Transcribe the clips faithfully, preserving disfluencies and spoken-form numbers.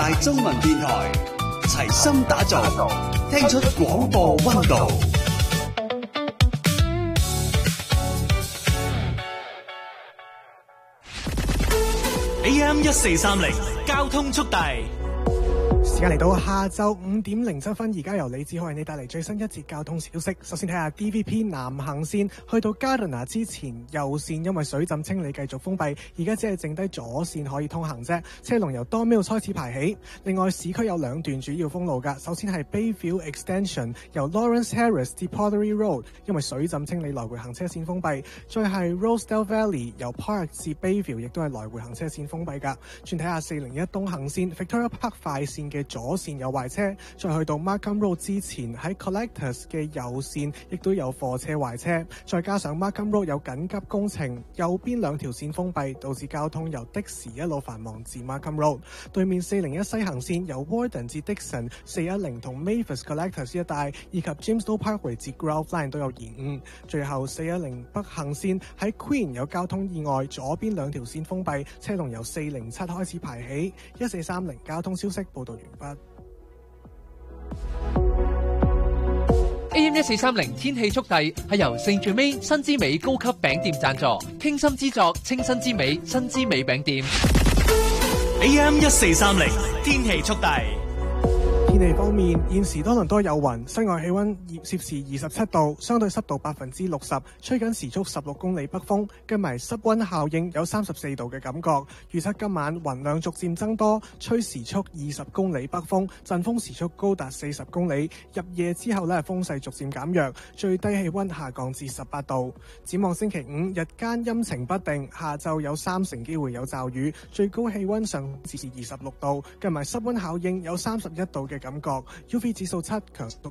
大中文電台，齊心打造，聽出廣播溫度。A M 一四三零交通速遞。 時間嚟到下晝五點零七分，而家由李子浩為你帶嚟最新一節交通消息。首先睇下 D V P 南行線去到 Gardiner 之前右線因為水浸清理繼續封閉，而家只係剩低左線可以通行啫，車龍由 Don Mills 開始排起。另外市區有兩段主要封路㗎，首先係 Bayview Extension 由 Lawrence Terrace 至 Pottery Road 因為水浸清理來回行車線封閉，再係 Rosedale Valley 由 Park 至 Bayview 亦都係來回行車線封閉㗎。轉睇下四零一東行線 Victoria Park 快線嘅左線有壞車，再去到 Markham Road 之前喺 Collectors 嘅右線亦都有貨車壞車，再加上 Markham Road 有緊急工程，右邊兩條線封閉，導致交通由的士一路繁忙至 Markham Road。對面四零一西行線由 Warden 至 Dixon、四一零同 Mavis Collectors 一帶，以及 Jamestown Parkway 至 Grove Line 都有延誤。最後四一零北行線喺 Queen 有交通意外，左邊兩條線封閉，車龍由四零七開始排起。一四三零交通消息報道完畢。 A M 一四三零天氣速遞係由聖最美新之美高級餅店贊助，傾心之作清新之美新之美餅店。 A M 一四三零天氣速遞。 天氣方面，現時多倫多有雲，室外氣溫攝氏二十七度，相對濕度百分之六十，吹緊時速十六公里北風，加埋濕溫效應有三十四度嘅感覺。預測今晚雲量逐漸增多，吹時速二十公里北風，陣風時速高達四十公里。入夜之後呢，風勢逐漸減弱，最低氣溫下降至十八度。展望星期五，日間陰晴不定，下晝有三成機會有驟雨，最高氣溫上至二十六度，加埋濕溫效應有三十一度嘅感覺。U V 指數七，強度。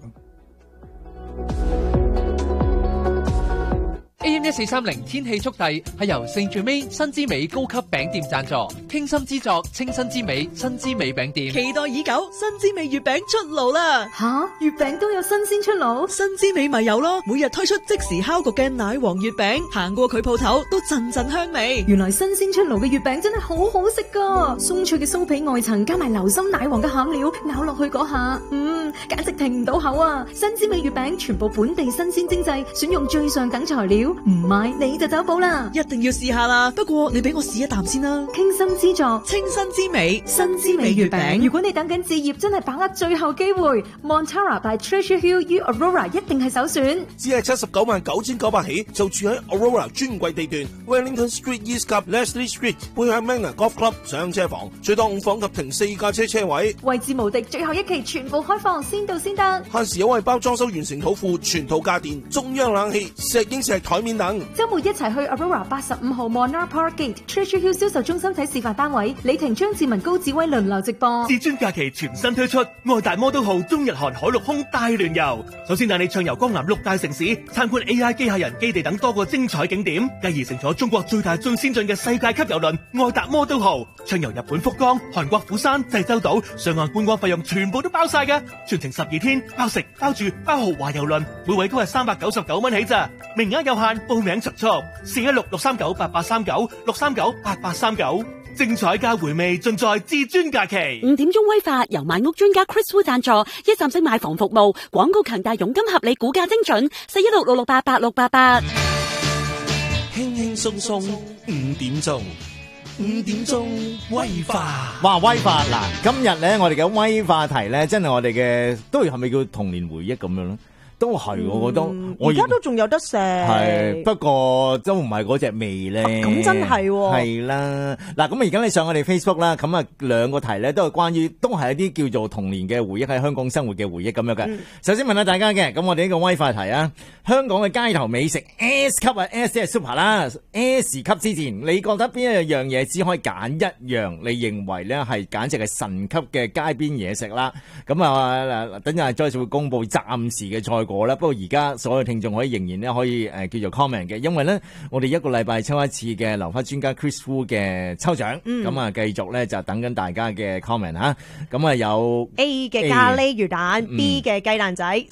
A M 一四三零天氣速遞係由聖最美新之美高級餅店贊助，傾心之作清新之美新之美餅店。 期待已久，新之美月餅出爐啦！ 吓，月餅都有新鮮出爐？ 新之美咪有咯，每日推出即時烤焗嘅奶黃月餅，行過佢鋪頭都陣陣香味。 原來新鮮出爐嘅月餅真係好好食噶，鬆脆嘅酥皮外層加埋流心奶黃嘅餡料，咬落去嗰下，嗯，簡直停唔到口啊！新之美月餅全部本地新鮮精製，選用最上等材料。唔買你就走寶啦， 一定要試下啦！不過你俾我試一啖先啦。 傾心之作， 清新之美， 新之美月餅。如果你等緊置業，真係把握最後機會。Montara by Treasure Hill U Aurora 一定係首選。 只係七十九萬九千九百起，就住喺 Aurora 專櫃地段 Wellington Street East 及 Leslie Street， 背向 Manor Golf Club 上車房，最多五房及停四架車車位。 位置無敵，最後一期全部開放，先到先得。 限時優惠包裝修完成土庫、全套家電、中央冷氣、石英石台面等。 周末一齊去 Aurora 八十五號 Monarch Park Gate Treasure Hill 銷售中心睇示範單位，李婷、張志文、高志威輪流直播。 至尊假期全新推出愛達摩都號中日韓海陸空大聯遊，首先帶你暢遊江南六大城市，參觀 A I 機械人基地等多個精彩景點，繼而乘坐中國最大最先進嘅世界級遊輪愛達摩都號，暢遊日本福岡、韓國釜山、濟州島，上岸觀光費用全部都包晒嘅，全程十二天，包食包住包豪華遊輪，每位都係三百九十九蚊起咋，名額有限，報名速速四一六六三九八八三九六三九八八三九，精彩加回味盡在至尊假期。 五點鐘威化由買屋專家 Chris Wu 贊助，一站式買房服務，廣告強大，佣金合理，估價精準，四一六六六八八六八八。 輕輕鬆鬆五點鐘，五點鐘威化。 哇，威化嗱，今日咧我哋嘅威化題咧，真係我哋嘅都係咪叫童年回憶咁樣咧？都係，我覺得我而家都仲有得食， 係不過都唔係嗰隻味咧。 咁、啊、真係係啦。嗱，咁而家你上我哋 Facebook 啦，咁啊兩個題咧都係關於，都係一啲叫做童年嘅回憶，喺香港生活嘅回憶咁樣嘅。嗯、首先問下大家嘅，咁我哋呢個威化題啊，香港嘅街頭美食 S 級啊 ，S 即係 Super 啦 ，S 級之前，你覺得邊一樣嘢只可以揀一樣，你認為咧係簡直係神級嘅街邊嘢食啦？咁啊，等陣再會公布暫時嘅賽果啦。不過而家所有聽眾可以仍然咧可以誒、呃、叫做 comment 嘅，因為咧我哋一個禮拜抽一次嘅流花專家 Chris Wu 嘅抽獎，咁啊繼續咧就等緊大家嘅 comment 吓，咁啊有 A 嘅咖喱魚蛋、嗯、B 嘅雞蛋仔。